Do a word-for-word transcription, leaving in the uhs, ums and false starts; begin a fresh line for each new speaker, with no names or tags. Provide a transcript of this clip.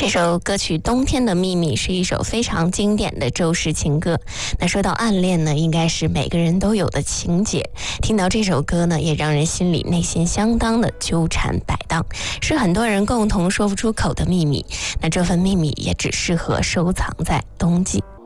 这首歌曲《冬天的秘密》是一首非常经典的周氏情歌。那说到暗恋呢，应该是每个人都有的情节。听到这首歌呢，也让人心里内心相当的纠缠摆荡，是很多人共同说不出口的秘密。那这份秘密也只适合收藏在冬季。